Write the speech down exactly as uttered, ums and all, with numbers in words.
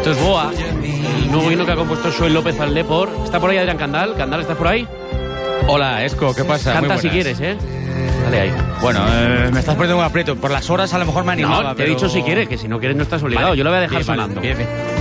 Esto es Boa, el nuevo himno que ha compuesto Joel López al Depor. ¿Está por ahí Adrián Candal? ¿Candal, estás por ahí? Hola, Esco, ¿qué pasa? Canta si quieres, ¿eh? Dale ahí. Bueno, eh, me estás poniendo un aprieto. Por las horas a lo mejor me animaba. No, te pero... he dicho si quieres, que si no quieres no estás obligado. Vale, Yo lo voy a dejar bien, sonando. Vale, bien, bien.